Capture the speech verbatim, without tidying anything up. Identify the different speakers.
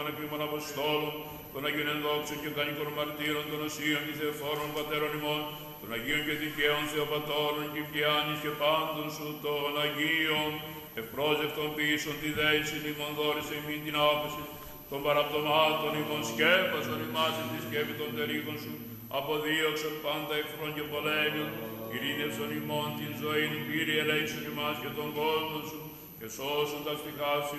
Speaker 1: πανεπίμων Αποστόλων, των Αγίων Ενδόξων και κανονικών μαρτύρων, των Οσίων και Θεοφόρων Πατέρων ημών, των Αγίων και Δικαίων Θεοπατώρων και Πιάνης και πάντων σου των Αγίων, ευπρόσδεκτων πίσω τη δέηση ημών δόρισε ημίν την άφεση, των παραπτωμάτων ημών σκέπασον ημάς εν τη σκέπη των τερίγων σου, αποδίωξον πάντα εχθρών και πολέμιων, ειρήνευσον ημών την ζωή, Κύριε ελέησον ημάς και τον κόσμο σου, και σώσον τα στιχάς